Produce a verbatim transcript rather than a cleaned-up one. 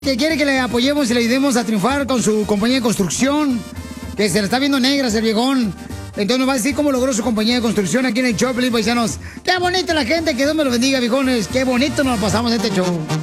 Que quiere que le apoyemos y le ayudemos a triunfar con su compañía de construcción, que se le está viendo negra ese viejón. Entonces nos va a decir cómo logró su compañía de construcción aquí en el show, Pelín, paisanos. Qué bonita la gente, que Dios me lo bendiga, viejones. Qué bonito nos pasamos en este show.